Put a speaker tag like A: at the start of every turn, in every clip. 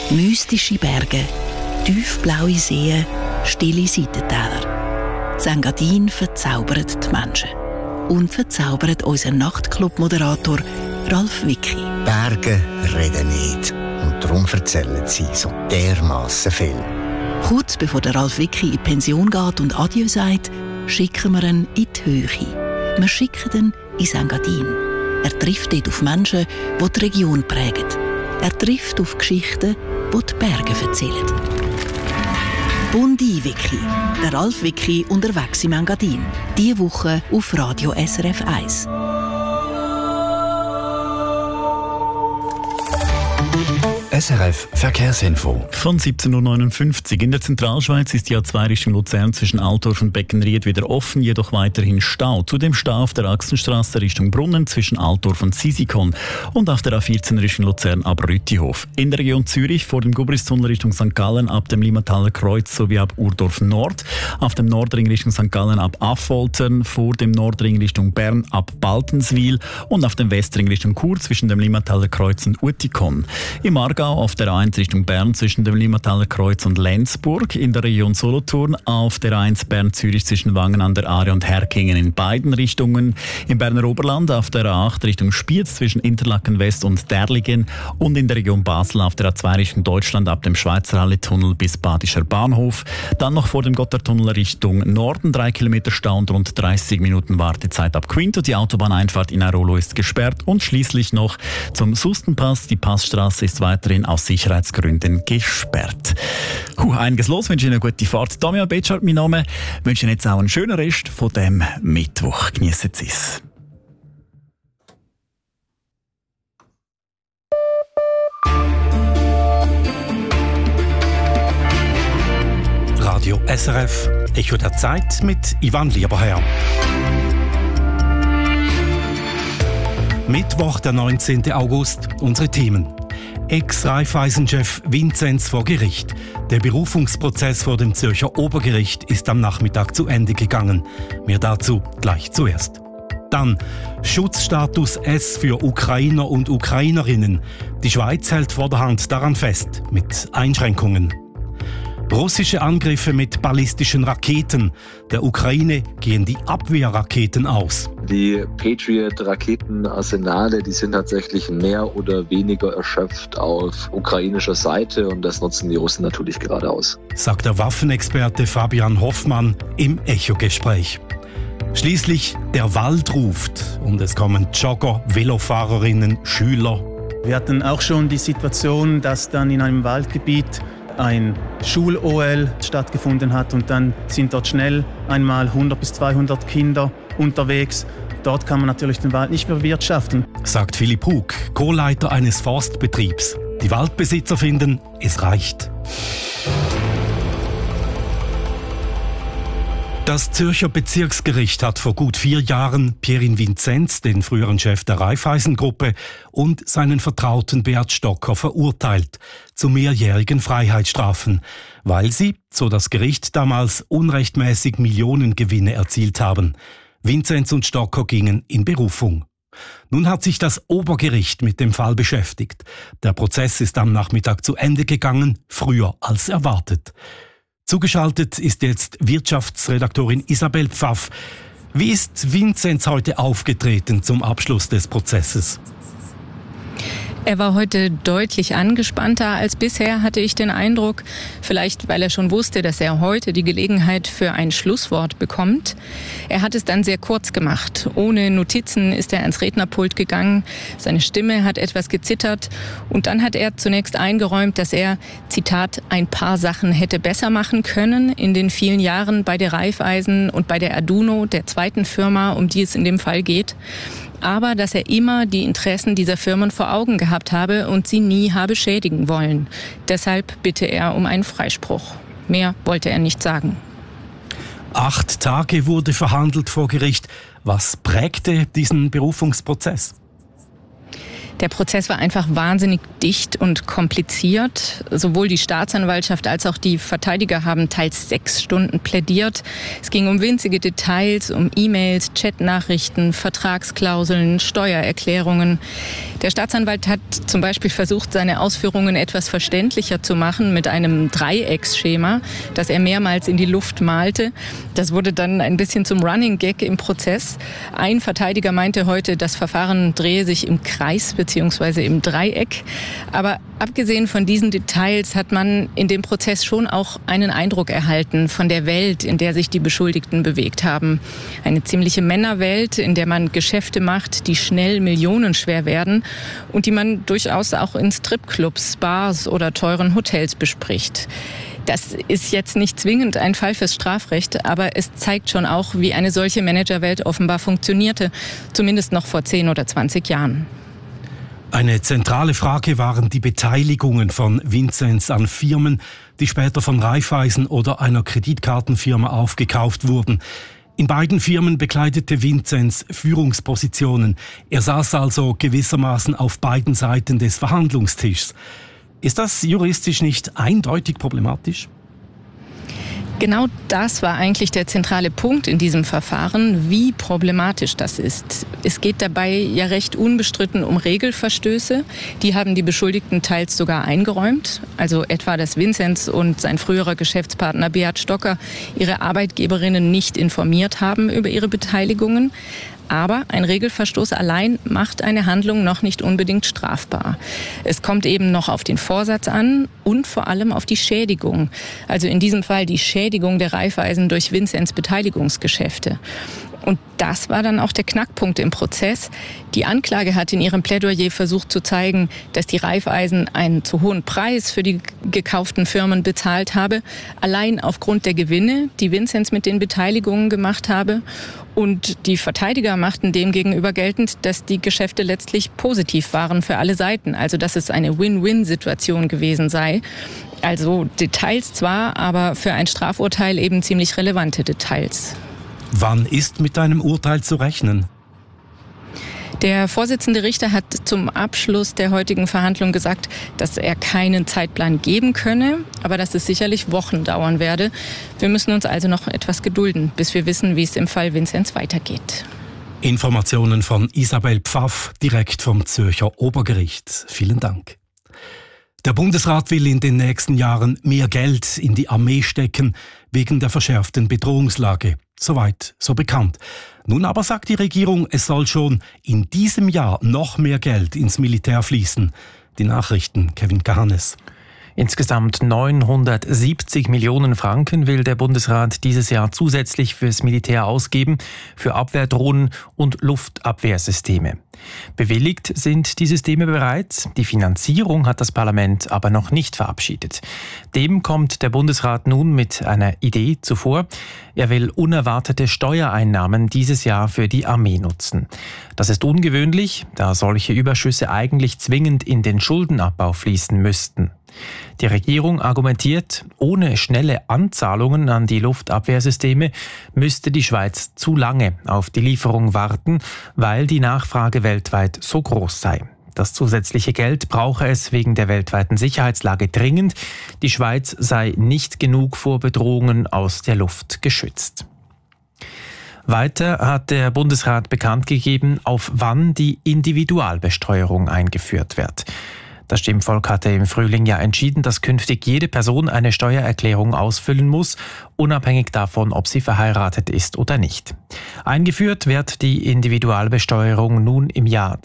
A: Mystische Berge, tiefblaue Seen, stille Seitentäler. St. Engadin verzaubert die Menschen. Und verzaubert unser Nachtclub-Moderator Ralf Wicki.
B: Berge reden nicht. Und darum erzählen sie so dermassen viel.
A: Kurz bevor der Ralf Wicki in die Pension geht und Adieu sagt, schicken wir ihn in die Höhe. Wir schicken ihn in St. Engadin. Er trifft dort auf Menschen, die die Region prägen. Er trifft auf Geschichten, die die Berge erzählen. Bundi Wicki, der Ralf Wicki unterwegs im Engadin. Diese Woche auf Radio SRF 1.
C: SRF Verkehrsinfo.
D: Von 17.59 Uhr. In der Zentralschweiz ist die A2 Richtung Luzern zwischen Altdorf und Beckenried wieder offen, jedoch weiterhin Stau. Zudem Stau auf der Axenstrasse Richtung Brunnen zwischen Altdorf und Sisikon und auf der A14 Richtung Luzern ab Rüttihof. In der Region Zürich vor dem Gubristunnel Richtung St. Gallen ab dem Limmataler Kreuz sowie ab Urdorf Nord. Auf dem Nordring Richtung St. Gallen ab Affoltern, vor dem Nordring Richtung Bern ab Baltenswil und auf dem Westring Richtung Chur zwischen dem Limmataler Kreuz und Uetikon. Im Aargau auf der A1 Richtung Bern zwischen dem Limmataler Kreuz und Lenzburg, in der Region Solothurn auf der A1 Bern-Zürich zwischen Wangen an der Aare und Herkingen in beiden Richtungen, im Berner Oberland auf der A8 Richtung Spiez zwischen Interlaken West und Derligen und in der Region Basel auf der A2 Richtung Deutschland ab dem Schweizer Halle-Tunnel bis Badischer Bahnhof, dann noch vor dem Gotthardtunnel Richtung Norden 3 Kilometer Stau und rund 30 Minuten Wartezeit ab Quinto. Die Autobahneinfahrt in Airolo ist gesperrt und schließlich noch zum Sustenpass. Die Passstraße ist weiterhin aus Sicherheitsgründen gesperrt. Einiges los, wünsche Ihnen eine gute Fahrt. Damian Betschart, mein Name. Ich wünsche Ihnen jetzt auch einen schönen Rest von dem Mittwoch. Geniessen Sie es.
E: Radio SRF, Echo der Zeit mit Ivan Lieberherr. Mittwoch, der 19. August, unsere Themen. Ex-Raiffeisen-Chef Vinzenz vor Gericht. Der Berufungsprozess vor dem Zürcher Obergericht ist am Nachmittag zu Ende gegangen. Mehr dazu gleich zuerst. Dann Schutzstatus S für Ukrainer und Ukrainerinnen. Die Schweiz hält vorderhand daran fest, mit Einschränkungen. Russische Angriffe mit ballistischen Raketen. Der Ukraine gehen die Abwehrraketen aus.
F: Die Patriot-Raketenarsenale, die sind tatsächlich mehr oder weniger erschöpft auf ukrainischer Seite und das nutzen die Russen natürlich gerade aus. Sagt der Waffenexperte Fabian Hoffmann im Echo-Gespräch. Schließlich der Wald ruft und es kommen Jogger, Velofahrerinnen, Schüler.
G: Wir hatten auch schon die Situation, dass dann in einem Waldgebiet ein Schul-OL stattgefunden hat und dann sind dort schnell einmal 100 bis 200 Kinder unterwegs. Dort kann man natürlich den Wald nicht mehr bewirtschaften. Sagt Philipp Hug, Co-Leiter eines Forstbetriebs. Die Waldbesitzer finden, es reicht. Das Zürcher Bezirksgericht hat vor gut 4 Jahren Pierin Vinzenz, den früheren Chef der Raiffeisen-Gruppe, und seinen Vertrauten Beat Stocker verurteilt zu mehrjährigen Freiheitsstrafen, weil sie, so das Gericht damals, unrechtmäßig Millionengewinne erzielt haben. Vinzenz und Stocker gingen in Berufung. Nun hat sich das Obergericht mit dem Fall beschäftigt. Der Prozess ist am Nachmittag zu Ende gegangen, früher als erwartet. Zugeschaltet ist jetzt Wirtschaftsredaktorin Isabel Pfaff. Wie ist Vinzenz heute aufgetreten zum Abschluss des Prozesses?
H: Er war heute deutlich angespannter als bisher, hatte ich den Eindruck. Vielleicht, weil er schon wusste, dass er heute die Gelegenheit für ein Schlusswort bekommt. Er hat es dann sehr kurz gemacht. Ohne Notizen ist er ans Rednerpult gegangen. Seine Stimme hat etwas gezittert. Und dann hat er zunächst eingeräumt, dass er, Zitat, ein paar Sachen hätte besser machen können in den vielen Jahren bei der Raiffeisen und bei der Aduno, der zweiten Firma, um die es in dem Fall geht. Aber dass er immer die Interessen dieser Firmen vor Augen gehabt habe und sie nie habe schädigen wollen. Deshalb bitte er um einen Freispruch. Mehr wollte er nicht sagen.
E: 8 Tage wurde verhandelt vor Gericht. Was prägte diesen Berufungsprozess?
H: Der Prozess war einfach wahnsinnig dicht und kompliziert. Sowohl die Staatsanwaltschaft als auch die Verteidiger haben teils 6 Stunden plädiert. Es ging um winzige Details, um E-Mails, Chatnachrichten, Vertragsklauseln, Steuererklärungen. Der Staatsanwalt hat zum Beispiel versucht, seine Ausführungen etwas verständlicher zu machen mit einem Dreiecksschema, das er mehrmals in die Luft malte. Das wurde dann ein bisschen zum Running Gag im Prozess. Ein Verteidiger meinte heute, das Verfahren drehe sich im Kreis bzw. im Dreieck. Aber abgesehen von diesen Details hat man in dem Prozess schon auch einen Eindruck erhalten von der Welt, in der sich die Beschuldigten bewegt haben. Eine ziemliche Männerwelt, in der man Geschäfte macht, die schnell millionenschwer werden und die man durchaus auch in Stripclubs, Bars oder teuren Hotels bespricht. Das ist jetzt nicht zwingend ein Fall fürs Strafrecht, aber es zeigt schon auch, wie eine solche Managerwelt offenbar funktionierte, zumindest noch vor 10 oder 20 Jahren.
E: Eine zentrale Frage waren die Beteiligungen von Vinzenz an Firmen, die später von Raiffeisen oder einer Kreditkartenfirma aufgekauft wurden. In beiden Firmen bekleidete Vinzenz Führungspositionen. Er saß also gewissermaßen auf beiden Seiten des Verhandlungstischs. Ist das juristisch nicht eindeutig problematisch?
H: Genau das war eigentlich der zentrale Punkt in diesem Verfahren, wie problematisch das ist. Es geht dabei ja recht unbestritten um Regelverstöße. Die haben die Beschuldigten teils sogar eingeräumt. Also etwa, dass Vinzenz und sein früherer Geschäftspartner Beat Stocker ihre Arbeitgeberinnen nicht informiert haben über ihre Beteiligungen. Aber ein Regelverstoß allein macht eine Handlung noch nicht unbedingt strafbar. Es kommt eben noch auf den Vorsatz an und vor allem auf die Schädigung. Also in diesem Fall die Schädigung der Raiffeisen durch Vinzenz Beteiligungsgeschäfte. Und das war dann auch der Knackpunkt im Prozess. Die Anklage hat in ihrem Plädoyer versucht zu zeigen, dass die Raiffeisen einen zu hohen Preis für die gekauften Firmen bezahlt habe, allein aufgrund der Gewinne, die Vinzenz mit den Beteiligungen gemacht habe. Und die Verteidiger machten demgegenüber geltend, dass die Geschäfte letztlich positiv waren für alle Seiten, also dass es eine Win-Win-Situation gewesen sei. Also Details zwar, aber für ein Strafurteil eben ziemlich relevante Details.
E: Wann ist mit einem Urteil zu rechnen?
H: Der Vorsitzende Richter hat zum Abschluss der heutigen Verhandlung gesagt, dass er keinen Zeitplan geben könne, aber dass es sicherlich Wochen dauern werde. Wir müssen uns also noch etwas gedulden, bis wir wissen, wie es im Fall Vinzenz weitergeht.
E: Informationen von Isabel Pfaff, direkt vom Zürcher Obergericht. Vielen Dank. Der Bundesrat will in den nächsten Jahren mehr Geld in die Armee stecken, wegen der verschärften Bedrohungslage. Soweit, so bekannt. Nun aber sagt die Regierung, es soll schon in diesem Jahr noch mehr Geld ins Militär fließen. Die Nachrichten, Kevin Kahannes.
I: Insgesamt 970 Millionen Franken will der Bundesrat dieses Jahr zusätzlich fürs Militär ausgeben, für Abwehrdrohnen und Luftabwehrsysteme. Bewilligt sind die Systeme bereits, die Finanzierung hat das Parlament aber noch nicht verabschiedet. Dem kommt der Bundesrat nun mit einer Idee zuvor. Er will unerwartete Steuereinnahmen dieses Jahr für die Armee nutzen. Das ist ungewöhnlich, da solche Überschüsse eigentlich zwingend in den Schuldenabbau fließen müssten. Die Regierung argumentiert, ohne schnelle Anzahlungen an die Luftabwehrsysteme müsste die Schweiz zu lange auf die Lieferung warten, weil die Nachfrage weltweit so groß sei. Das zusätzliche Geld brauche es wegen der weltweiten Sicherheitslage dringend. Die Schweiz sei nicht genug vor Bedrohungen aus der Luft geschützt. Weiter hat der Bundesrat bekannt gegeben, auf wann die Individualbesteuerung eingeführt wird. Das Stimmvolk hatte im Frühling ja entschieden, dass künftig jede Person eine Steuererklärung ausfüllen muss, unabhängig davon, ob sie verheiratet ist oder nicht. Eingeführt wird die Individualbesteuerung nun im Jahr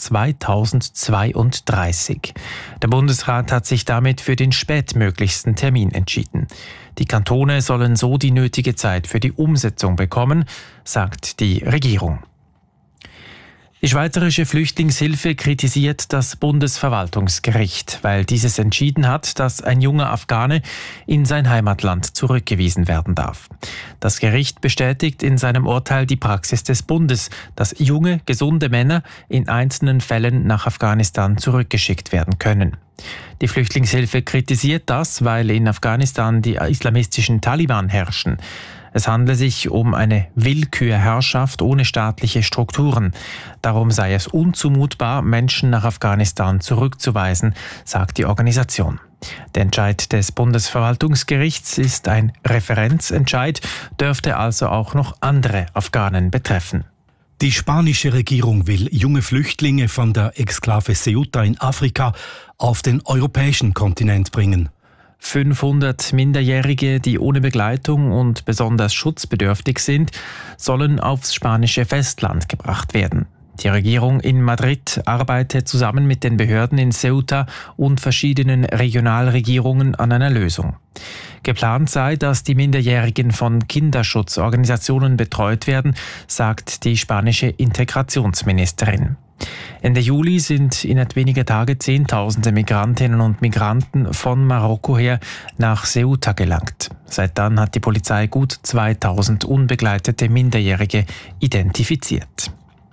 I: 2032. Der Bundesrat hat sich damit für den spätmöglichsten Termin entschieden. Die Kantone sollen so die nötige Zeit für die Umsetzung bekommen, sagt die Regierung. Die Schweizerische Flüchtlingshilfe kritisiert das Bundesverwaltungsgericht, weil dieses entschieden hat, dass ein junger Afghane in sein Heimatland zurückgewiesen werden darf. Das Gericht bestätigt in seinem Urteil die Praxis des Bundes, dass junge, gesunde Männer in einzelnen Fällen nach Afghanistan zurückgeschickt werden können. Die Flüchtlingshilfe kritisiert das, weil in Afghanistan die islamistischen Taliban herrschen. Es handle sich um eine Willkürherrschaft ohne staatliche Strukturen. Darum sei es unzumutbar, Menschen nach Afghanistan zurückzuweisen, sagt die Organisation. Der Entscheid des Bundesverwaltungsgerichts ist ein Referenzentscheid, dürfte also auch noch andere Afghanen betreffen.
E: Die spanische Regierung will junge Flüchtlinge von der Exklave Ceuta in Afrika auf den europäischen Kontinent bringen.
I: 500 Minderjährige, die ohne Begleitung und besonders schutzbedürftig sind, sollen aufs spanische Festland gebracht werden. Die Regierung in Madrid arbeitet zusammen mit den Behörden in Ceuta und verschiedenen Regionalregierungen an einer Lösung. Geplant sei, dass die Minderjährigen von Kinderschutzorganisationen betreut werden, sagt die spanische Integrationsministerin. Ende Juli sind innerhalb weniger Tage Zehntausende Migrantinnen und Migranten von Marokko her nach Ceuta gelangt. Seit dann hat die Polizei gut 2000 unbegleitete Minderjährige identifiziert.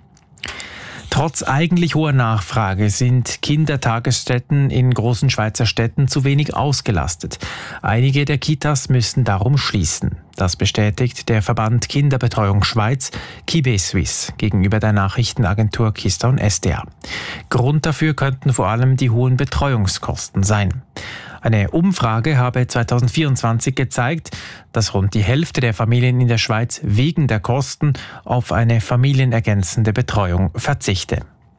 I: Trotz eigentlich hoher Nachfrage sind Kindertagesstätten in großen Schweizer Städten zu wenig ausgelastet. Einige der Kitas müssen darum schließen. Das bestätigt der Verband Kinderbetreuung Schweiz, KiBe-Suisse, gegenüber der Nachrichtenagentur Keystone SDA. Grund dafür könnten vor allem die hohen Betreuungskosten sein. Eine Umfrage habe 2024 gezeigt, dass rund die Hälfte der Familien in der Schweiz wegen der Kosten auf eine familienergänzende Betreuung verzichte.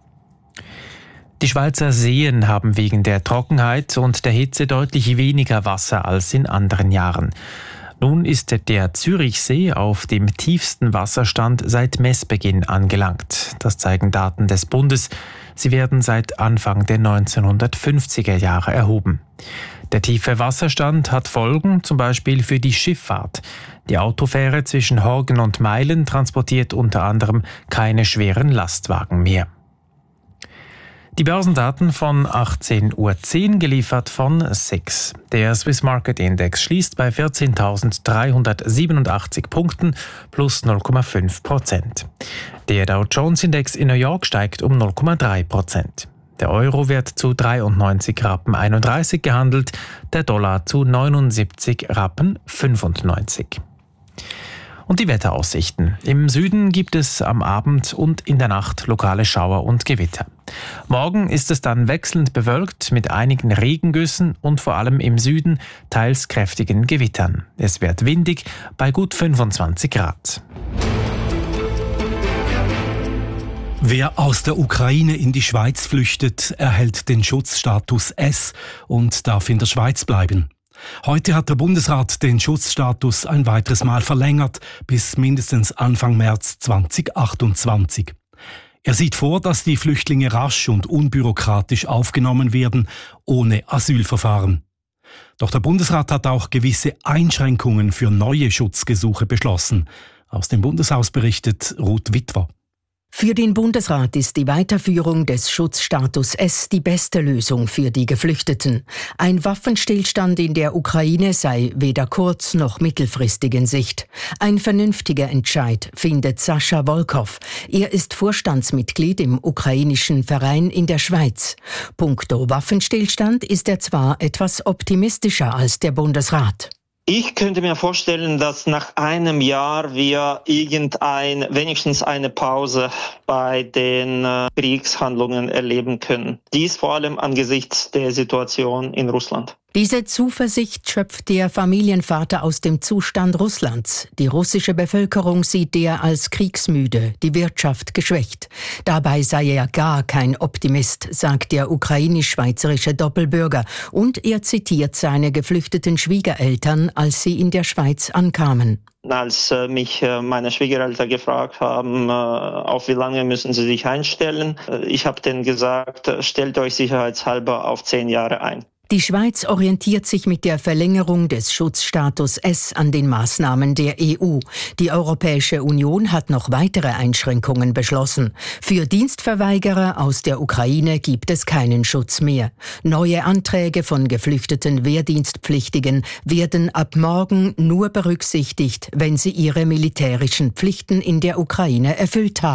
I: Die Schweizer Seen haben wegen der Trockenheit und der Hitze deutlich weniger Wasser als in anderen Jahren. Nun ist der Zürichsee auf dem tiefsten Wasserstand seit Messbeginn angelangt. Das zeigen Daten des Bundes. Sie werden seit Anfang der 1950er Jahre erhoben. Der tiefe Wasserstand hat Folgen, zum Beispiel für die Schifffahrt. Die Autofähre zwischen Horgen und Meilen transportiert unter anderem keine schweren Lastwagen mehr. Die Börsendaten von 18.10 Uhr geliefert von SIX. Der Swiss Market Index schließt bei 14.387 Punkten plus 0,5%. Der Dow Jones Index in New York steigt um 0,3%. Der Euro wird zu 93,31 Rappen gehandelt, der Dollar zu 79,95 Rappen. Und die Wetteraussichten. Im Süden gibt es am Abend und in der Nacht lokale Schauer und Gewitter. Morgen ist es dann wechselnd bewölkt mit einigen Regengüssen und vor allem im Süden teils kräftigen Gewittern. Es wird windig bei gut 25 Grad.
E: Wer aus der Ukraine in die Schweiz flüchtet, erhält den Schutzstatus S und darf in der Schweiz bleiben. Heute hat der Bundesrat den Schutzstatus ein weiteres Mal verlängert, bis mindestens Anfang März 2028. Er sieht vor, dass die Flüchtlinge rasch und unbürokratisch aufgenommen werden, ohne Asylverfahren. Doch der Bundesrat hat auch gewisse Einschränkungen für neue Schutzgesuche beschlossen. Aus dem Bundeshaus berichtet Ruth Witwer.
J: Für den Bundesrat ist die Weiterführung des Schutzstatus S die beste Lösung für die Geflüchteten. Ein Waffenstillstand in der Ukraine sei weder kurz- noch mittelfristig in Sicht. Ein vernünftiger Entscheid, findet Sascha Wolkow. Er ist Vorstandsmitglied im ukrainischen Verein in der Schweiz. Punkto Waffenstillstand ist er zwar etwas optimistischer als der Bundesrat.
K: Ich könnte mir vorstellen, dass nach einem Jahr wir wenigstens eine Pause bei den Kriegshandlungen erleben können. Dies vor allem angesichts der Situation in Russland.
J: Diese Zuversicht schöpft der Familienvater aus dem Zustand Russlands. Die russische Bevölkerung sieht er als kriegsmüde, die Wirtschaft geschwächt. Dabei sei er gar kein Optimist, sagt der ukrainisch-schweizerische Doppelbürger. Und er zitiert seine geflüchteten Schwiegereltern, als sie in der Schweiz ankamen.
K: Als mich meine Schwiegereltern gefragt haben, auf wie lange müssen sie sich einstellen, ich habe denen gesagt, stellt euch sicherheitshalber auf 10 Jahre ein.
J: Die Schweiz orientiert sich mit der Verlängerung des Schutzstatus S an den Maßnahmen der EU. Die Europäische Union hat noch weitere Einschränkungen beschlossen. Für Dienstverweigerer aus der Ukraine gibt es keinen Schutz mehr. Neue Anträge von geflüchteten Wehrdienstpflichtigen werden ab morgen nur berücksichtigt, wenn sie ihre militärischen Pflichten in der Ukraine erfüllt haben.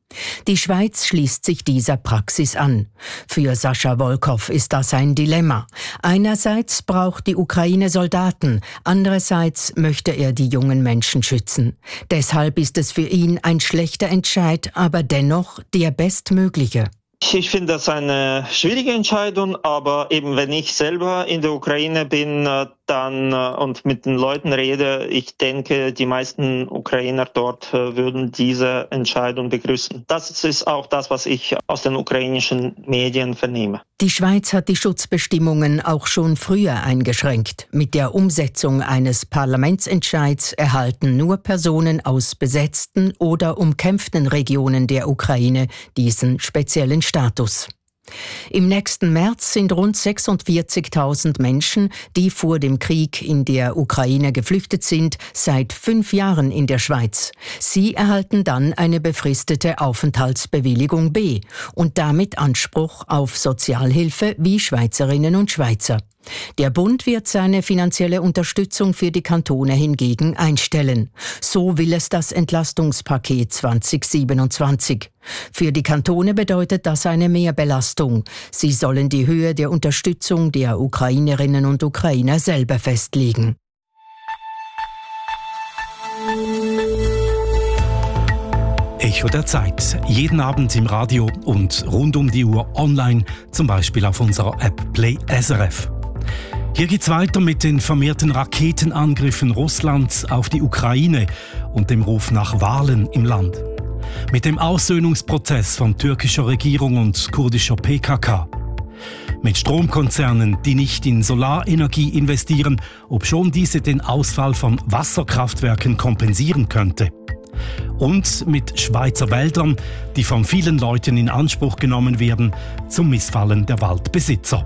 J: Die Schweiz schließt sich dieser Praxis an. Für Sascha Wolkow ist das ein Dilemma. Einerseits braucht die Ukraine Soldaten, andererseits möchte er die jungen Menschen schützen. Deshalb ist es für ihn ein schlechter Entscheid, aber dennoch der bestmögliche.
K: Ich finde das eine schwierige Entscheidung, aber eben wenn ich selber in der Ukraine bin und mit den Leuten rede, ich denke, die meisten Ukrainer dort würden diese Entscheidung begrüßen. Das ist auch das, was ich aus den ukrainischen Medien vernehme.
J: Die Schweiz hat die Schutzbestimmungen auch schon früher eingeschränkt. Mit der Umsetzung eines Parlamentsentscheids erhalten nur Personen aus besetzten oder umkämpften Regionen der Ukraine diesen speziellen Status. Im nächsten März sind rund 46.000 Menschen, die vor dem Krieg in der Ukraine geflüchtet sind, seit 5 Jahren in der Schweiz. Sie erhalten dann eine befristete Aufenthaltsbewilligung B und damit Anspruch auf Sozialhilfe wie Schweizerinnen und Schweizer. Der Bund wird seine finanzielle Unterstützung für die Kantone hingegen einstellen. So will es das Entlastungspaket 2027. Für die Kantone bedeutet das eine Mehrbelastung. Sie sollen die Höhe der Unterstützung der Ukrainerinnen und Ukrainer selber festlegen.
G: Echo der Zeit. Jeden Abend im Radio und rund um die Uhr online, zum Beispiel auf unserer App Play SRF. Hier geht's weiter mit den vermehrten Raketenangriffen Russlands auf die Ukraine und dem Ruf nach Wahlen im Land. Mit dem Aussöhnungsprozess von türkischer Regierung und kurdischer PKK. Mit Stromkonzernen, die nicht in Solarenergie investieren, obschon diese den Ausfall von Wasserkraftwerken kompensieren könnte. Und mit Schweizer Wäldern, die von vielen Leuten in Anspruch genommen werden, zum Missfallen der Waldbesitzer.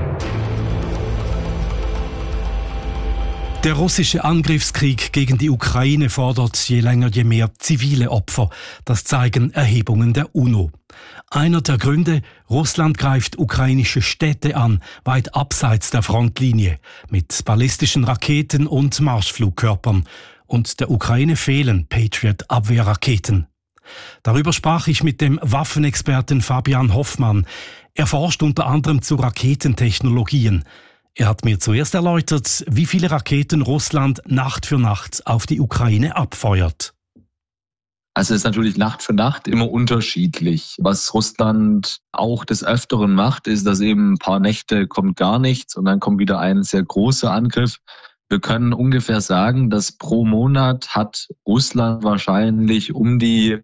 G: Der russische Angriffskrieg gegen die Ukraine fordert je länger je mehr zivile Opfer. Das zeigen Erhebungen der UNO. Einer der Gründe: Russland greift ukrainische Städte an, weit abseits der Frontlinie, mit ballistischen Raketen und Marschflugkörpern. Und der Ukraine fehlen Patriot-Abwehrraketen. Darüber sprach ich mit dem Waffenexperten Fabian Hoffmann. Er forscht unter anderem zu Raketentechnologien. Er hat mir zuerst erläutert, wie viele Raketen Russland Nacht für Nacht auf die Ukraine abfeuert.
F: Also es ist natürlich Nacht für Nacht immer unterschiedlich. Was Russland auch des Öfteren macht, ist, dass eben ein paar Nächte kommt gar nichts und dann kommt wieder ein sehr großer Angriff. Wir können ungefähr sagen, dass pro Monat hat Russland wahrscheinlich um die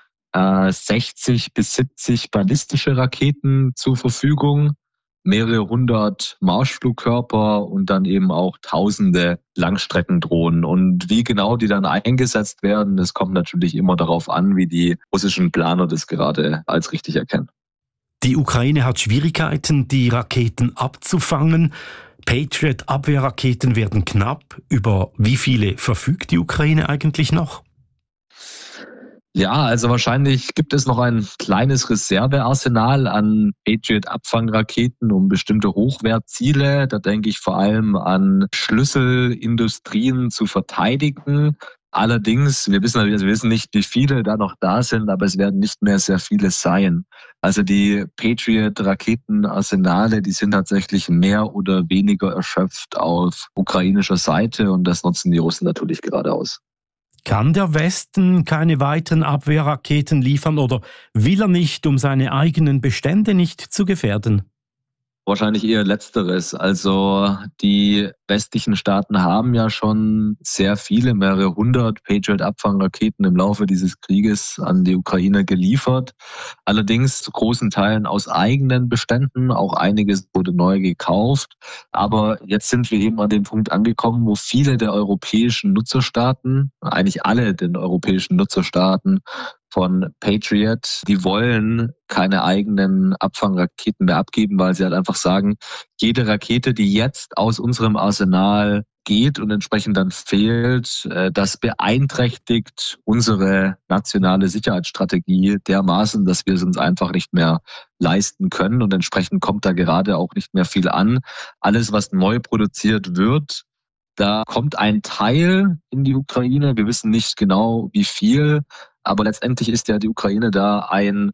F: 60 bis 70 ballistische Raketen zur Verfügung, mehrere hundert Marschflugkörper und dann eben auch tausende Langstreckendrohnen. Und wie genau die dann eingesetzt werden, das kommt natürlich immer darauf an, wie die russischen Planer das gerade als richtig erkennen.
G: Die Ukraine hat Schwierigkeiten, die Raketen abzufangen. Patriot-Abwehrraketen werden knapp. Über wie viele verfügt die Ukraine eigentlich noch?
F: Ja, also wahrscheinlich gibt es noch ein kleines Reservearsenal an Patriot-Abfangraketen um bestimmte Hochwertziele. Da denke ich vor allem an Schlüsselindustrien zu verteidigen. Allerdings, wir wissen nicht, wie viele da noch da sind, aber es werden nicht mehr sehr viele sein. Also die Patriot-Raketenarsenale, die sind tatsächlich mehr oder weniger erschöpft auf ukrainischer Seite und das nutzen die Russen natürlich gerade aus.
G: Kann der Westen keine weiteren Abwehrraketen liefern oder will er nicht, um seine eigenen Bestände nicht zu gefährden?
F: Wahrscheinlich eher Letzteres. Also die westlichen Staaten haben ja schon sehr viele, mehrere hundert Patriot-Abfangraketen im Laufe dieses Krieges an die Ukraine geliefert. Allerdings zu großen Teilen aus eigenen Beständen, auch einiges wurde neu gekauft. Aber jetzt sind wir eben an dem Punkt angekommen, wo viele der europäischen Nutzerstaaten, eigentlich alle den europäischen Nutzerstaaten von Patriot, die wollen keine eigenen Abfangraketen mehr abgeben, weil sie halt einfach sagen, jede Rakete, die jetzt aus unserem Arsenal geht und entsprechend dann fehlt, das beeinträchtigt unsere nationale Sicherheitsstrategie dermaßen, dass wir es uns einfach nicht mehr leisten können und entsprechend kommt da gerade auch nicht mehr viel an. Alles, was neu produziert wird, da kommt ein Teil in die Ukraine. Wir wissen nicht genau, wie viel, Aber letztendlich ist ja die Ukraine da ein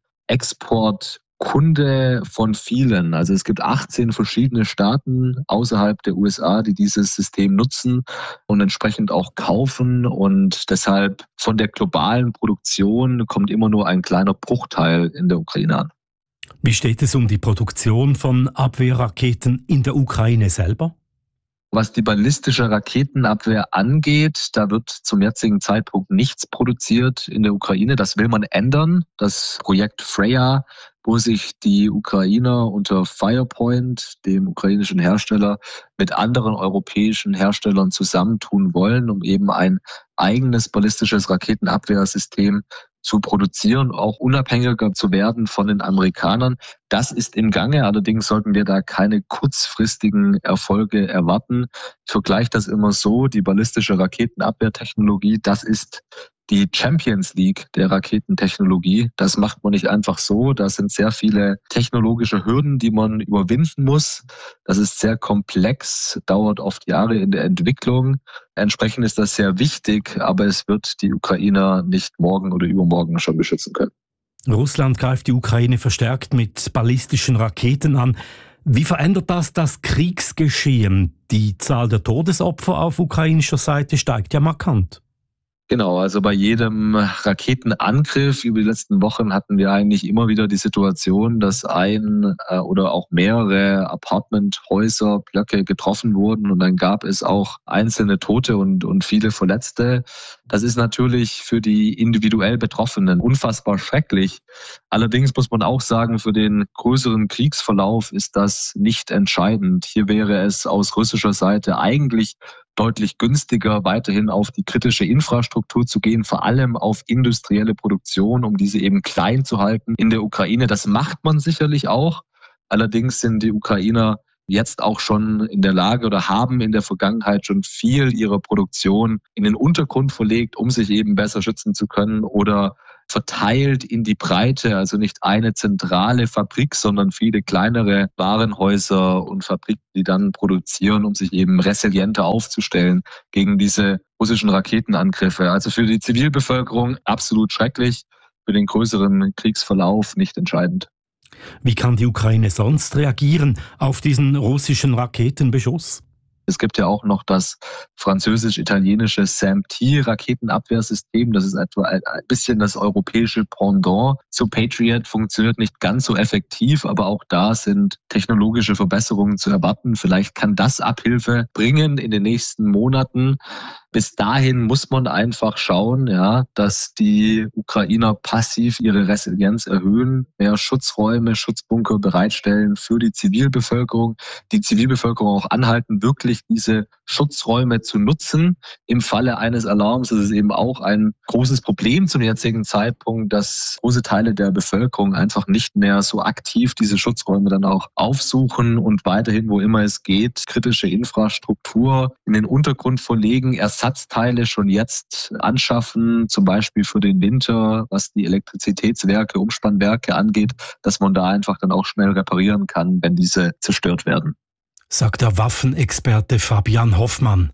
F: Exportkunde von vielen. Also es gibt 18 verschiedene Staaten außerhalb der USA, die dieses System nutzen und entsprechend auch kaufen. Und deshalb von der globalen Produktion kommt immer nur ein kleiner Bruchteil in der Ukraine an.
E: Wie steht es um die Produktion von Abwehrraketen in der Ukraine selber?
F: Was die ballistische Raketenabwehr angeht, da wird zum jetzigen Zeitpunkt nichts produziert in der Ukraine. Das will man ändern. Das Projekt Freya, wo sich die Ukrainer unter Firepoint, dem ukrainischen Hersteller, mit anderen europäischen Herstellern zusammentun wollen, um eben ein eigenes ballistisches Raketenabwehrsystem zu produzieren, auch unabhängiger zu werden von den Amerikanern. Das ist im Gange, allerdings sollten wir da keine kurzfristigen Erfolge erwarten. Ich vergleiche das immer so, die ballistische Raketenabwehrtechnologie, das ist die Champions League der Raketentechnologie. Das macht man nicht einfach so. Da sind sehr viele technologische Hürden, die man überwinden muss. Das ist sehr komplex, dauert oft Jahre in der Entwicklung. Entsprechend ist das sehr wichtig, aber es wird die Ukrainer nicht morgen oder übermorgen schon beschützen können.
E: Russland greift die Ukraine verstärkt mit ballistischen Raketen an. Wie verändert das Kriegsgeschehen? Die Zahl der Todesopfer auf ukrainischer Seite steigt ja markant.
F: Genau, also bei jedem Raketenangriff über die letzten Wochen hatten wir eigentlich immer wieder die Situation, dass ein oder auch mehrere Apartmenthäuser, Blöcke getroffen wurden und dann gab es auch einzelne Tote und viele Verletzte. Das ist natürlich für die individuell Betroffenen unfassbar schrecklich. Allerdings muss man auch sagen, für den größeren Kriegsverlauf ist das nicht entscheidend. Hier wäre es aus russischer Seite eigentlich deutlich günstiger, weiterhin auf die kritische Infrastruktur zu gehen, vor allem auf industrielle Produktion, um diese eben klein zu halten in der Ukraine. Das macht man sicherlich auch. Allerdings sind die Ukrainer jetzt auch schon in der Lage oder haben in der Vergangenheit schon viel ihrer Produktion in den Untergrund verlegt, um sich eben besser schützen zu können oder verteilt in die Breite, also nicht eine zentrale Fabrik, sondern viele kleinere Warenhäuser und Fabriken, die dann produzieren, um sich eben resilienter aufzustellen gegen diese russischen Raketenangriffe. Also für die Zivilbevölkerung absolut schrecklich, für den größeren Kriegsverlauf nicht entscheidend.
E: Wie kann die Ukraine sonst reagieren auf diesen russischen Raketenbeschuss?
F: Es gibt ja auch noch das französisch-italienische SAM-T-Raketenabwehrsystem. Das ist etwa ein bisschen das europäische Pendant zu Patriot. Funktioniert nicht ganz so effektiv, aber auch da sind technologische Verbesserungen zu erwarten. Vielleicht kann das Abhilfe bringen in den nächsten Monaten. Bis dahin muss man einfach schauen, ja, dass die Ukrainer passiv ihre Resilienz erhöhen, mehr Schutzräume, Schutzbunker bereitstellen für die Zivilbevölkerung. Die Zivilbevölkerung auch anhalten, wirklich diese Schutzräume zu nutzen. Im Falle eines Alarms ist es eben auch ein großes Problem zum jetzigen Zeitpunkt, dass große Teile der Bevölkerung einfach nicht mehr so aktiv diese Schutzräume dann auch aufsuchen und weiterhin, wo immer es geht, kritische Infrastruktur in den Untergrund verlegen, Ersatzteile schon jetzt anschaffen, zum Beispiel für den Winter, was die Elektrizitätswerke, Umspannwerke angeht, dass man da einfach dann auch schnell reparieren kann, wenn diese zerstört werden.
E: Sagt der Waffenexperte Fabian Hoffmann.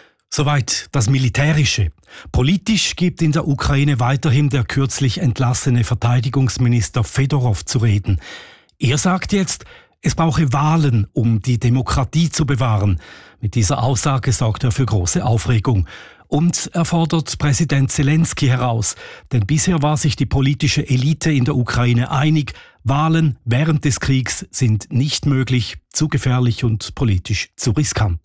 E: Soweit das Militärische. Politisch gibt in der Ukraine weiterhin der kürzlich entlassene Verteidigungsminister Fedorov zu reden. Er sagt jetzt, es brauche Wahlen, um die Demokratie zu bewahren. Mit dieser Aussage sorgt er für große Aufregung. Und er fordert Präsident Zelensky heraus. Denn bisher war sich die politische Elite in der Ukraine einig, Wahlen während des Kriegs sind nicht möglich, zu gefährlich und politisch zu riskant.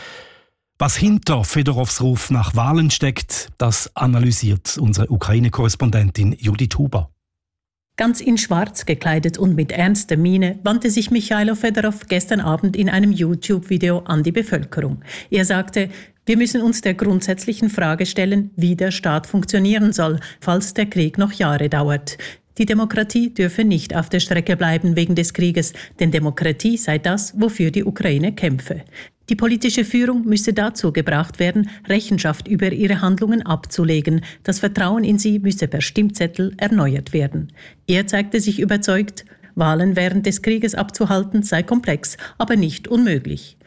E: Was hinter Fedorovs Ruf nach Wahlen steckt, das analysiert unsere Ukraine-Korrespondentin Judith Huber.
L: Ganz in Schwarz gekleidet und mit ernster Miene wandte sich Michailo Fedorov gestern Abend in einem YouTube-Video an die Bevölkerung. Er sagte, wir müssen uns der grundsätzlichen Frage stellen, wie der Staat funktionieren soll, falls der Krieg noch Jahre dauert. Die Demokratie dürfe nicht auf der Strecke bleiben wegen des Krieges, denn Demokratie sei das, wofür die Ukraine kämpfe. Die politische Führung müsse dazu gebracht werden, Rechenschaft über ihre Handlungen abzulegen. Das Vertrauen in sie müsse per Stimmzettel erneuert werden. Er zeigte sich überzeugt, Wahlen während des Krieges abzuhalten sei komplex, aber nicht unmöglich.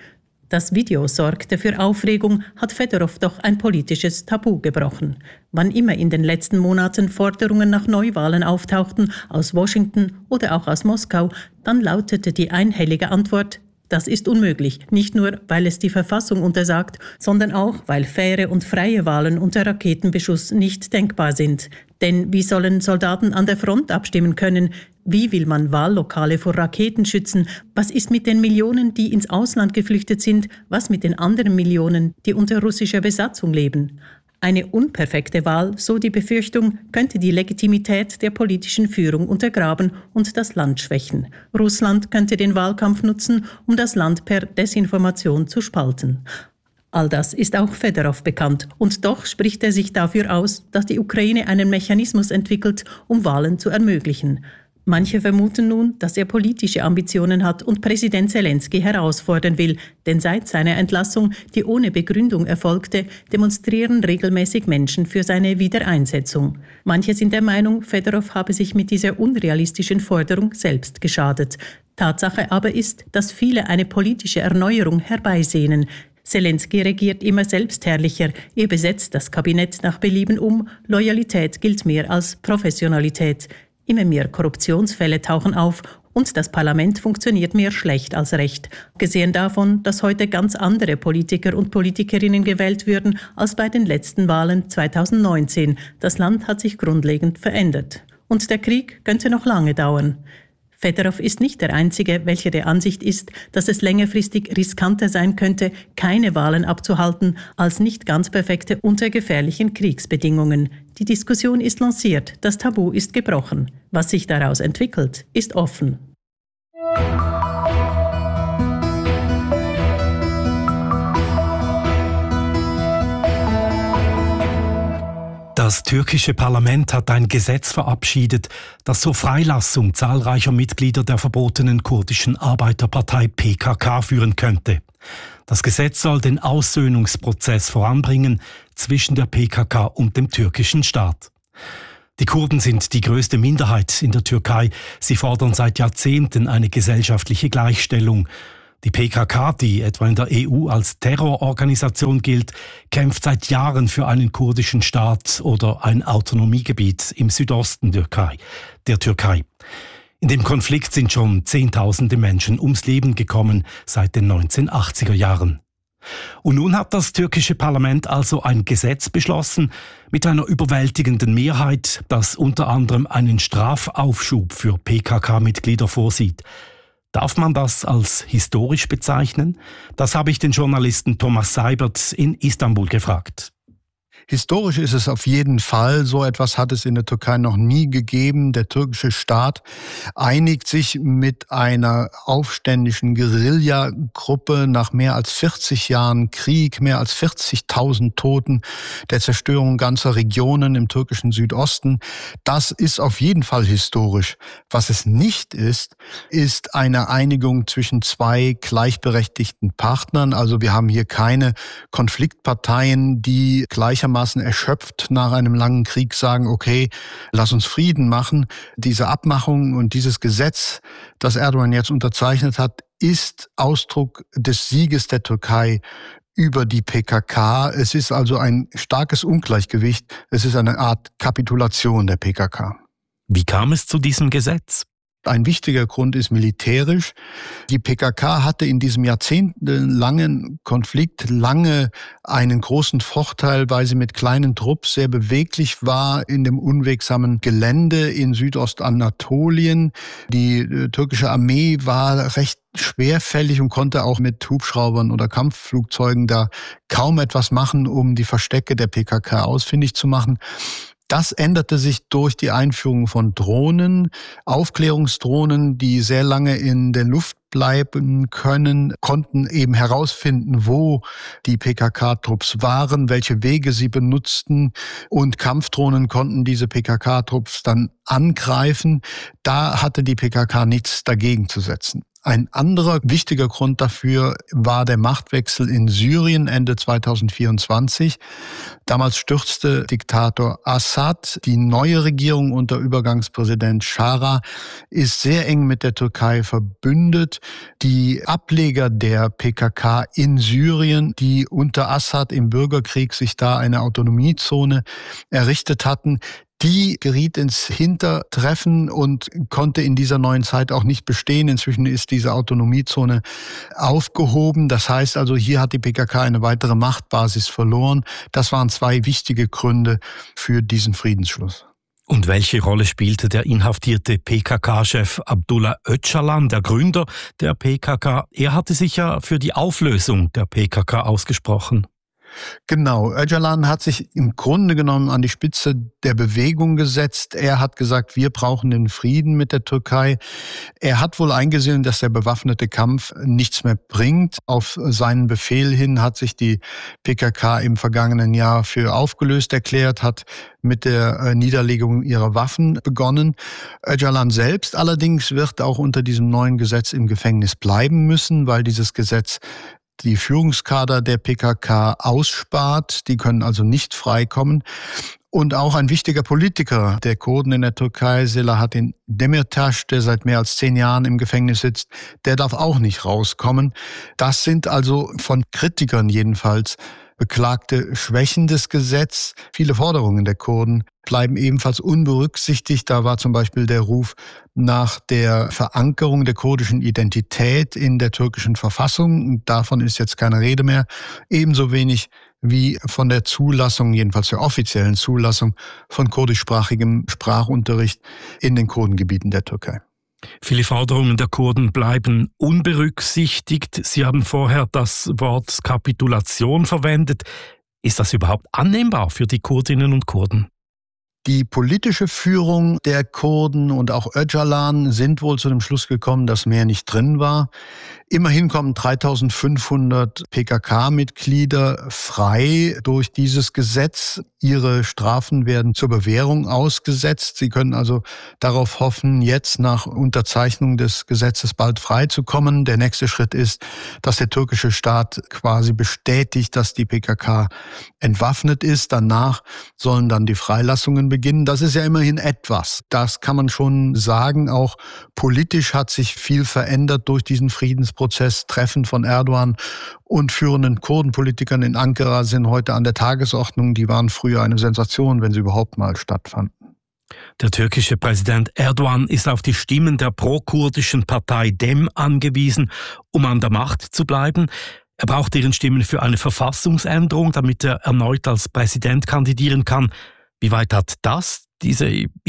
L: Das Video sorgte für Aufregung, hat Fedorov doch ein politisches Tabu gebrochen. Wann immer in den letzten Monaten Forderungen nach Neuwahlen auftauchten, aus Washington oder auch aus Moskau, dann lautete die einhellige Antwort: Das ist unmöglich, nicht nur, weil es die Verfassung untersagt, sondern auch, weil faire und freie Wahlen unter Raketenbeschuss nicht denkbar sind. Denn wie sollen Soldaten an der Front abstimmen können? Wie will man Wahllokale vor Raketen schützen? Was ist mit den Millionen, die ins Ausland geflüchtet sind? Was mit den anderen Millionen, die unter russischer Besatzung leben? Eine unperfekte Wahl, so die Befürchtung, könnte die Legitimität der politischen Führung untergraben und das Land schwächen. Russland könnte den Wahlkampf nutzen, um das Land per Desinformation zu spalten. All das ist auch Fedorov bekannt. Und doch spricht er sich dafür aus, dass die Ukraine einen Mechanismus entwickelt, um Wahlen zu ermöglichen. Manche vermuten nun, dass er politische Ambitionen hat und Präsident Zelensky herausfordern will, denn seit seiner Entlassung, die ohne Begründung erfolgte, demonstrieren regelmäßig Menschen für seine Wiedereinsetzung. Manche sind der Meinung, Fedorov habe sich mit dieser unrealistischen Forderung selbst geschadet. Tatsache aber ist, dass viele eine politische Erneuerung herbeisehnen. Zelensky regiert immer selbstherrlicher, er besetzt das Kabinett nach Belieben um, Loyalität gilt mehr als Professionalität. Immer mehr Korruptionsfälle tauchen auf und das Parlament funktioniert mehr schlecht als recht. Abgesehen davon, dass heute ganz andere Politiker und Politikerinnen gewählt würden als bei den letzten Wahlen 2019. Das Land hat sich grundlegend verändert. Und der Krieg könnte noch lange dauern. Fedorov ist nicht der Einzige, welcher der Ansicht ist, dass es längerfristig riskanter sein könnte, keine Wahlen abzuhalten, als nicht ganz perfekte unter gefährlichen Kriegsbedingungen. Die Diskussion ist lanciert, das Tabu ist gebrochen. Was sich daraus entwickelt, ist offen.
E: Das türkische Parlament hat ein Gesetz verabschiedet, das zur Freilassung zahlreicher Mitglieder der verbotenen kurdischen Arbeiterpartei PKK führen könnte. Das Gesetz soll den Aussöhnungsprozess voranbringen zwischen der PKK und dem türkischen Staat. Die Kurden sind die größte Minderheit in der Türkei. Sie fordern seit Jahrzehnten eine gesellschaftliche Gleichstellung. Die PKK, die etwa in der EU als Terrororganisation gilt, kämpft seit Jahren für einen kurdischen Staat oder ein Autonomiegebiet im Südosten der Türkei. In dem Konflikt sind schon Zehntausende Menschen ums Leben gekommen seit den 1980er Jahren. Und nun hat das türkische Parlament also ein Gesetz beschlossen mit einer überwältigenden Mehrheit, das unter anderem einen Strafaufschub für PKK-Mitglieder vorsieht. Darf man das als historisch bezeichnen? Das habe ich den Journalisten Thomas Seibert in Istanbul gefragt.
M: Historisch ist es auf jeden Fall. So etwas hat es in der Türkei noch nie gegeben. Der türkische Staat einigt sich mit einer aufständischen Guerillagruppe nach mehr als 40 Jahren Krieg, mehr als 40.000 Toten, der Zerstörung ganzer Regionen im türkischen Südosten. Das ist auf jeden Fall historisch. Was es nicht ist, ist eine Einigung zwischen zwei gleichberechtigten Partnern. Also wir haben hier keine Konfliktparteien, die gleichermaßen erschöpft nach einem langen Krieg sagen, okay, lass uns Frieden machen. Diese Abmachung und dieses Gesetz, das Erdogan jetzt unterzeichnet hat, ist Ausdruck des Sieges der Türkei über die PKK. Es ist also ein starkes Ungleichgewicht. Es ist eine Art Kapitulation der PKK.
E: Wie kam es zu diesem Gesetz?
M: Ein wichtiger Grund ist militärisch. Die PKK hatte in diesem jahrzehntelangen Konflikt lange einen großen Vorteil, weil sie mit kleinen Trupps sehr beweglich war in dem unwegsamen Gelände in Südostanatolien. Die türkische Armee war recht schwerfällig und konnte auch mit Hubschraubern oder Kampfflugzeugen da kaum etwas machen, um die Verstecke der PKK ausfindig zu machen. Das änderte sich durch die Einführung von Drohnen, Aufklärungsdrohnen, die sehr lange in der Luft bleiben können, konnten eben herausfinden, wo die PKK-Trupps waren, welche Wege sie benutzten, und Kampfdrohnen konnten diese PKK-Trupps dann angreifen. Da hatte die PKK nichts dagegen zu setzen. Ein anderer wichtiger Grund dafür war der Machtwechsel in Syrien Ende 2024. Damals stürzte Diktator Assad. Die neue Regierung unter Übergangspräsident Schara ist sehr eng mit der Türkei verbündet. Die Ableger der PKK in Syrien, die unter Assad im Bürgerkrieg sich da eine Autonomiezone errichtet hatten, die geriet ins Hintertreffen und konnte in dieser neuen Zeit auch nicht bestehen. Inzwischen ist diese Autonomiezone aufgehoben. Das heißt also, hier hat die PKK eine weitere Machtbasis verloren. Das waren zwei wichtige Gründe für diesen Friedensschluss.
E: Und welche Rolle spielte der inhaftierte PKK-Chef Abdullah Öcalan, der Gründer der PKK? Er hatte sich ja für die Auflösung der PKK ausgesprochen.
M: Genau, Öcalan hat sich im Grunde genommen an die Spitze der Bewegung gesetzt. Er hat gesagt, wir brauchen den Frieden mit der Türkei. Er hat wohl eingesehen, dass der bewaffnete Kampf nichts mehr bringt. Auf seinen Befehl hin hat sich die PKK im vergangenen Jahr für aufgelöst erklärt, hat mit der Niederlegung ihrer Waffen begonnen. Öcalan selbst allerdings wird auch unter diesem neuen Gesetz im Gefängnis bleiben müssen, weil dieses Gesetz die Führungskader der PKK ausspart. Die können also nicht freikommen. Und auch ein wichtiger Politiker der Kurden in der Türkei, Selahattin Demirtas, der seit mehr als 10 Jahren im Gefängnis sitzt, der darf auch nicht rauskommen. Das sind also von Kritikern jedenfalls beklagte Schwächen des Gesetzes. Viele Forderungen der Kurden bleiben ebenfalls unberücksichtigt. Da war zum Beispiel der Ruf nach der Verankerung der kurdischen Identität in der türkischen Verfassung. Davon ist jetzt keine Rede mehr. Ebenso wenig wie von der Zulassung, jedenfalls der offiziellen Zulassung von kurdischsprachigem Sprachunterricht in den Kurdengebieten der Türkei.
E: Viele Forderungen der Kurden bleiben unberücksichtigt. Sie haben vorher das Wort Kapitulation verwendet. Ist das überhaupt annehmbar für die Kurdinnen und Kurden?
M: Die politische Führung der Kurden und auch Öcalan sind wohl zu dem Schluss gekommen, dass mehr nicht drin war. Immerhin kommen 3.500 PKK-Mitglieder frei durch dieses Gesetz. Ihre Strafen werden zur Bewährung ausgesetzt. Sie können also darauf hoffen, jetzt nach Unterzeichnung des Gesetzes bald freizukommen. Der nächste Schritt ist, dass der türkische Staat quasi bestätigt, dass die PKK entwaffnet ist. Danach sollen dann die Freilassungen beginnen. Das ist ja immerhin etwas. Das kann man schon sagen. Auch politisch hat sich viel verändert durch diesen Friedensprozess. Treffen von Erdogan und führenden Kurdenpolitikern in Ankara sind heute an der Tagesordnung. Die waren früher eine Sensation, wenn sie überhaupt mal stattfanden.
E: Der türkische Präsident Erdogan ist auf die Stimmen der pro-kurdischen Partei DEM angewiesen, um an der Macht zu bleiben. Er braucht deren Stimmen für eine Verfassungsänderung, damit er erneut als Präsident kandidieren kann. Wie weit hat das diese,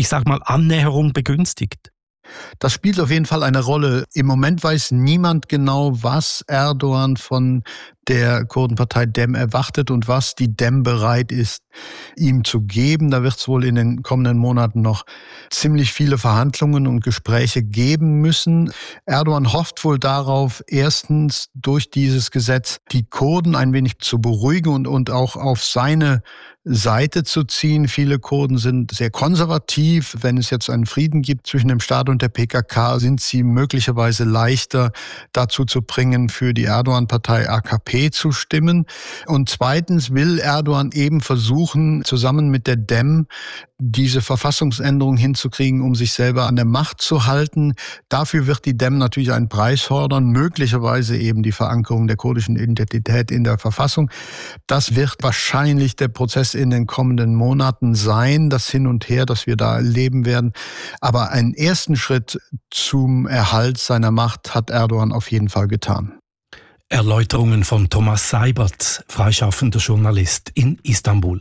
E: Annäherung begünstigt?
M: Das spielt auf jeden Fall eine Rolle. Im Moment weiß niemand genau, was Erdogan von der Kurdenpartei DEM erwartet und was die DEM bereit ist, ihm zu geben. Da wird es wohl in den kommenden Monaten noch ziemlich viele Verhandlungen und Gespräche geben müssen. Erdogan hofft wohl darauf, erstens durch dieses Gesetz die Kurden ein wenig zu beruhigen und auch auf seine Seite zu ziehen. Viele Kurden sind sehr konservativ. Wenn es jetzt einen Frieden gibt zwischen dem Staat und der PKK, sind sie möglicherweise leichter dazu zu bringen, für die Erdogan-Partei AKP zu stimmen. Und zweitens will Erdogan eben versuchen, zusammen mit der DEM diese Verfassungsänderung hinzukriegen, um sich selber an der Macht zu halten. Dafür wird die DEM natürlich einen Preis fordern, möglicherweise eben die Verankerung der kurdischen Identität in der Verfassung. Das wird wahrscheinlich der Prozess in den kommenden Monaten sein, das Hin und Her, das wir da erleben werden. Aber einen ersten Schritt zum Erhalt seiner Macht hat Erdogan auf jeden Fall getan.
E: Erläuterungen von Thomas Seibert, freischaffender Journalist in Istanbul.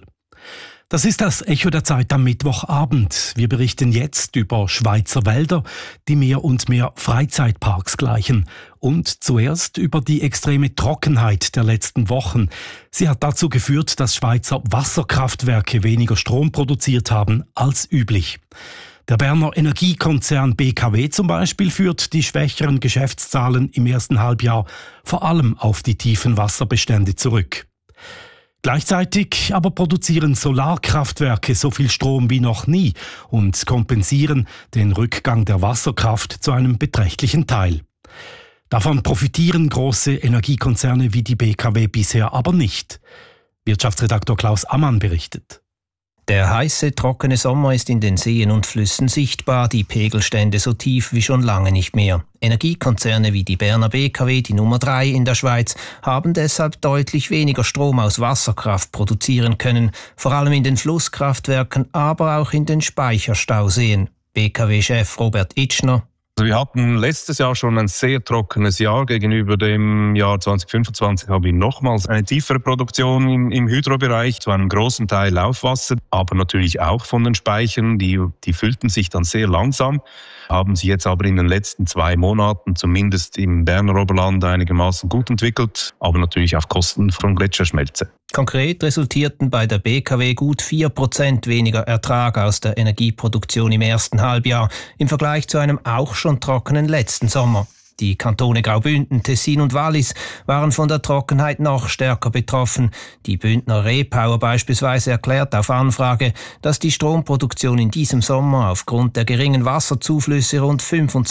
E: Das ist das Echo der Zeit am Mittwochabend. Wir berichten jetzt über Schweizer Wälder, die mehr und mehr Freizeitparks gleichen. Und zuerst über die extreme Trockenheit der letzten Wochen. Sie hat dazu geführt, dass Schweizer Wasserkraftwerke weniger Strom produziert haben als üblich. Der Berner Energiekonzern BKW zum Beispiel führt die schwächeren Geschäftszahlen im ersten Halbjahr vor allem auf die tiefen Wasserbestände zurück. Gleichzeitig aber produzieren Solarkraftwerke so viel Strom wie noch nie und kompensieren den Rückgang der Wasserkraft zu einem beträchtlichen Teil. Davon profitieren große Energiekonzerne wie die BKW bisher aber nicht. Wirtschaftsredaktor Klaus Ammann berichtet.
N: Der heiße, trockene Sommer ist in den Seen und Flüssen sichtbar, die Pegelstände so tief wie schon lange nicht mehr. Energiekonzerne wie die Berner BKW, die Nummer 3 in der Schweiz, haben deshalb deutlich weniger Strom aus Wasserkraft produzieren können, vor allem in den Flusskraftwerken, aber auch in den Speicherstauseen. BKW-Chef Robert Itschner:
O: Wir hatten letztes Jahr schon ein sehr trockenes Jahr. Gegenüber dem Jahr 2025 haben wir nochmals eine tiefere Produktion im Hydrobereich, zu einem großen Teil Laufwasser, aber natürlich auch von den Speichern. Die füllten sich dann sehr langsam, haben sich jetzt aber in den letzten 2 Monaten zumindest im Berner Oberland einigermaßen gut entwickelt, aber natürlich auf Kosten von Gletscherschmelze.
N: Konkret resultierten bei der BKW gut 4% weniger Ertrag aus der Energieproduktion im ersten Halbjahr im Vergleich zu einem auch schon trockenen letzten Sommer. Die Kantone Graubünden, Tessin und Wallis waren von der Trockenheit noch stärker betroffen. Die Bündner Repower beispielsweise erklärt auf Anfrage, dass die Stromproduktion in diesem Sommer aufgrund der geringen Wasserzuflüsse rund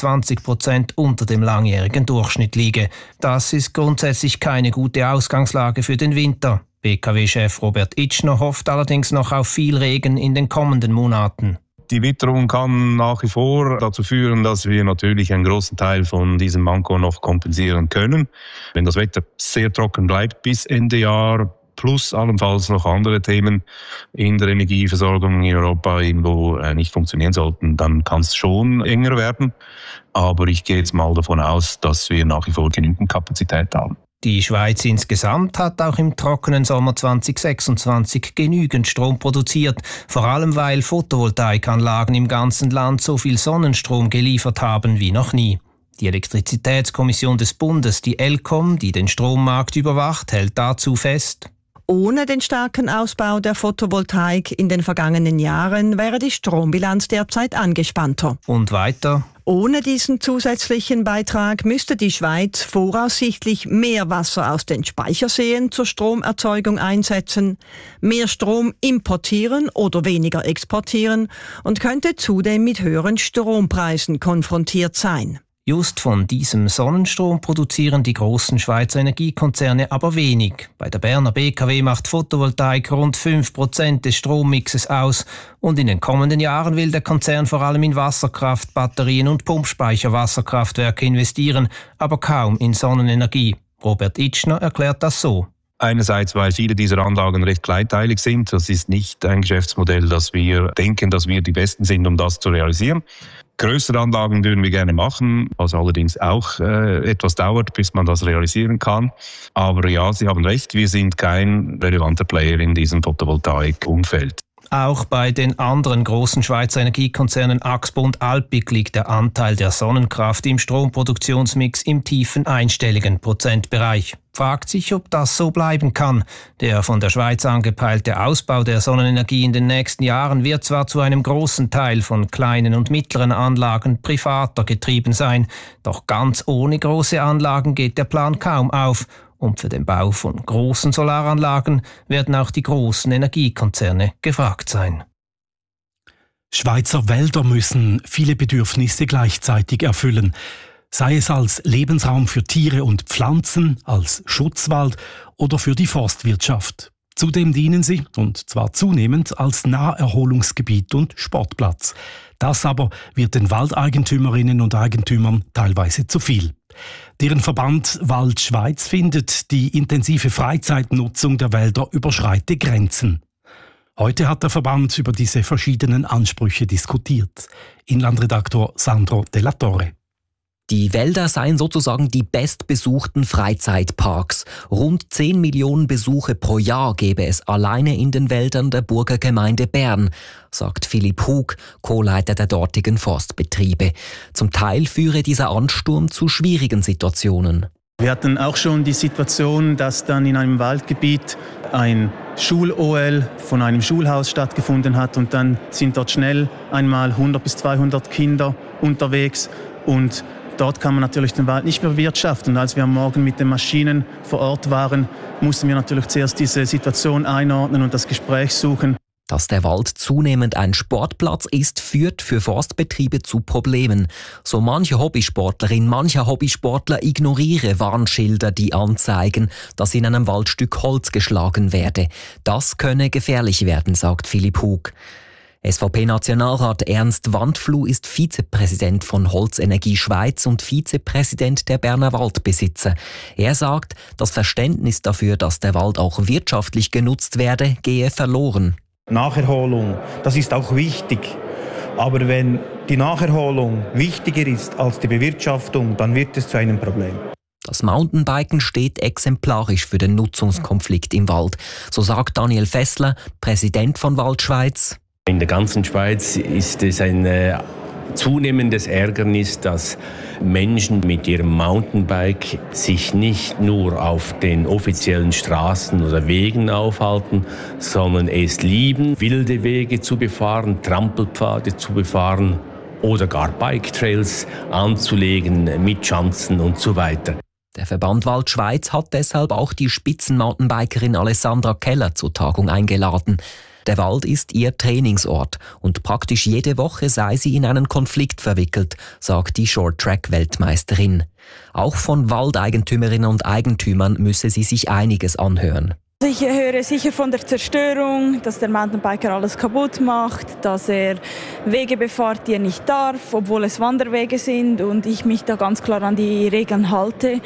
N: 25% unter dem langjährigen Durchschnitt liege. Das ist grundsätzlich keine gute Ausgangslage für den Winter. BKW-Chef Robert Itschner hofft allerdings noch auf viel Regen in den kommenden Monaten.
O: Die Witterung kann nach wie vor dazu führen, dass wir natürlich einen großen Teil von diesem Manko noch kompensieren können. Wenn das Wetter sehr trocken bleibt bis Ende Jahr, plus allenfalls noch andere Themen in der Energieversorgung in Europa irgendwo nicht funktionieren sollten, dann kann es schon enger werden. Aber ich gehe jetzt mal davon aus, dass wir nach wie vor genügend Kapazität haben.
N: Die Schweiz insgesamt hat auch im trockenen Sommer 2026 genügend Strom produziert, vor allem weil Photovoltaikanlagen im ganzen Land so viel Sonnenstrom geliefert haben wie noch nie. Die Elektrizitätskommission des Bundes, die ElCom, die den Strommarkt überwacht, hält dazu fest:
P: Ohne den starken Ausbau der Photovoltaik in den vergangenen Jahren wäre die Strombilanz derzeit angespannter.
N: Und weiter:
P: Ohne diesen zusätzlichen Beitrag müsste die Schweiz voraussichtlich mehr Wasser aus den Speicherseen zur Stromerzeugung einsetzen, mehr Strom importieren oder weniger exportieren und könnte zudem mit höheren Strompreisen konfrontiert sein.
N: Just von diesem Sonnenstrom produzieren die großen Schweizer Energiekonzerne aber wenig. Bei der Berner BKW macht Photovoltaik rund 5% des Strommixes aus und in den kommenden Jahren will der Konzern vor allem in Wasserkraft, Batterien und Pumpspeicherwasserkraftwerke investieren, aber kaum in Sonnenenergie. Robert Itschner erklärt das so:
O: Einerseits, weil viele dieser Anlagen recht kleinteilig sind. Das ist nicht ein Geschäftsmodell, das wir denken, dass wir die Besten sind, um das zu realisieren. Größere Anlagen würden wir gerne machen, was allerdings auch etwas dauert, bis man das realisieren kann. Aber ja, Sie haben recht, wir sind kein relevanter Player in diesem Photovoltaik-Umfeld.
N: Auch bei den anderen großen Schweizer Energiekonzernen Axpo und Alpiq liegt der Anteil der Sonnenkraft im Stromproduktionsmix im tiefen einstelligen Prozentbereich. Fragt sich, ob das so bleiben kann. Der von der Schweiz angepeilte Ausbau der Sonnenenergie in den nächsten Jahren wird zwar zu einem großen Teil von kleinen und mittleren Anlagen privater getrieben sein, doch ganz ohne große Anlagen geht der Plan kaum auf. Und für den Bau von großen Solaranlagen werden auch die großen Energiekonzerne gefragt sein.
E: Schweizer Wälder müssen viele Bedürfnisse gleichzeitig erfüllen. Sei es als Lebensraum für Tiere und Pflanzen, als Schutzwald oder für die Forstwirtschaft. Zudem dienen sie, und zwar zunehmend, als Naherholungsgebiet und Sportplatz. Das aber wird den Waldeigentümerinnen und Eigentümern teilweise zu viel. Deren Verband Wald Schweiz findet, die intensive Freizeitnutzung der Wälder überschreite Grenzen. Heute hat der Verband über diese verschiedenen Ansprüche diskutiert. Inlandredaktor Sandro Della Torre.
Q: Die Wälder seien sozusagen die bestbesuchten Freizeitparks. Rund 10 Millionen Besuche pro Jahr gäbe es alleine in den Wäldern der Burgergemeinde Bern, sagt Philipp Hug, Co-Leiter der dortigen Forstbetriebe. Zum Teil führe dieser Ansturm zu schwierigen Situationen.
R: Wir hatten auch schon die Situation, dass dann in einem Waldgebiet ein Schul-OL von einem Schulhaus stattgefunden hat und dann sind dort schnell einmal 100 bis 200 Kinder unterwegs und dort kann man natürlich den Wald nicht mehr bewirtschaften. Und als wir am Morgen mit den Maschinen vor Ort waren, mussten wir natürlich zuerst diese Situation einordnen und das Gespräch suchen.
Q: Dass der Wald zunehmend ein Sportplatz ist, führt für Forstbetriebe zu Problemen. So manche Hobbysportlerin, mancher Hobbysportler ignoriere Warnschilder, die anzeigen, dass in einem Waldstück Holz geschlagen werde. Das könne gefährlich werden, sagt Philipp Hug. SVP-Nationalrat Ernst Wandfluh ist Vizepräsident von Holzenergie Schweiz und Vizepräsident der Berner Waldbesitzer. Er sagt, das Verständnis dafür, dass der Wald auch wirtschaftlich genutzt werde, gehe verloren.
S: Nacherholung, das ist auch wichtig. Aber wenn die Nacherholung wichtiger ist als die Bewirtschaftung, dann wird es zu einem Problem.
Q: Das Mountainbiken steht exemplarisch für den Nutzungskonflikt im Wald. So sagt Daniel Fessler, Präsident von Waldschweiz.
T: In der ganzen Schweiz ist es ein zunehmendes Ärgernis, dass Menschen mit ihrem Mountainbike sich nicht nur auf den offiziellen Straßen oder Wegen aufhalten, sondern es lieben, wilde Wege zu befahren, Trampelpfade zu befahren oder gar Bike-Trails anzulegen mit Schanzen und so weiter.
Q: Der Verband Waldschweiz hat deshalb auch die Spitzen-Mountainbikerin Alessandra Keller zur Tagung eingeladen. Der Wald ist ihr Trainingsort und praktisch jede Woche sei sie in einen Konflikt verwickelt, sagt die Short-Track-Weltmeisterin. Auch von Waldeigentümerinnen und Eigentümern müsse sie sich einiges anhören.
U: Ich höre sicher von der Zerstörung, dass der Mountainbiker alles kaputt macht, dass er Wege befährt, die er nicht darf, obwohl es Wanderwege sind und ich mich da ganz klar an die Regeln halte.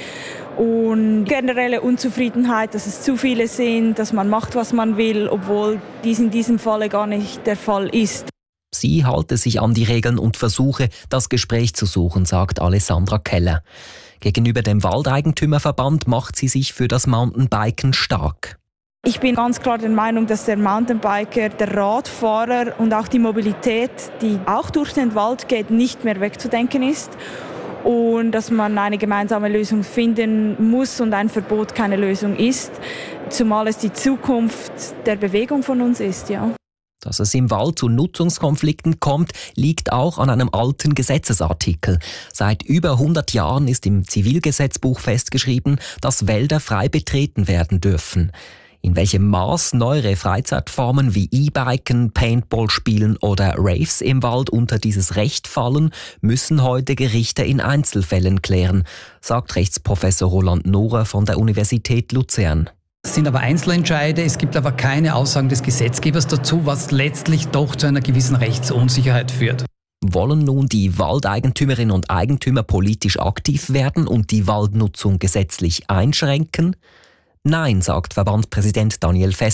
U: Und generelle Unzufriedenheit, dass es zu viele sind, dass man macht, was man will, obwohl dies in diesem Falle gar nicht der Fall ist.
Q: Sie halte sich an die Regeln und versuche, das Gespräch zu suchen, sagt Alessandra Keller. Gegenüber dem Waldeigentümerverband macht sie sich für das Mountainbiken stark.
U: Ich bin ganz klar der Meinung, dass der Mountainbiker, der Radfahrer und auch die Mobilität, die auch durch den Wald geht, nicht mehr wegzudenken ist. Und dass man eine gemeinsame Lösung finden muss und ein Verbot keine Lösung ist, zumal es die Zukunft der Bewegung von uns ist, ja.
Q: Dass es im Wald zu Nutzungskonflikten kommt, liegt auch an einem alten Gesetzesartikel. Seit über 100 Jahren ist im Zivilgesetzbuch festgeschrieben, dass Wälder frei betreten werden dürfen. In welchem Maß neuere Freizeitformen wie E-Biken, Paintball-Spielen oder Raves im Wald unter dieses Recht fallen, müssen heute Gerichte in Einzelfällen klären, sagt Rechtsprofessor Roland Nohrer von der Universität Luzern.
V: Es sind aber Einzelentscheide, es gibt aber keine Aussagen des Gesetzgebers dazu, was letztlich doch zu einer gewissen Rechtsunsicherheit führt.
Q: Wollen nun die Waldeigentümerinnen und Eigentümer politisch aktiv werden und die Waldnutzung gesetzlich einschränken? Nein, sagt Verbandpräsident Daniel Fessler.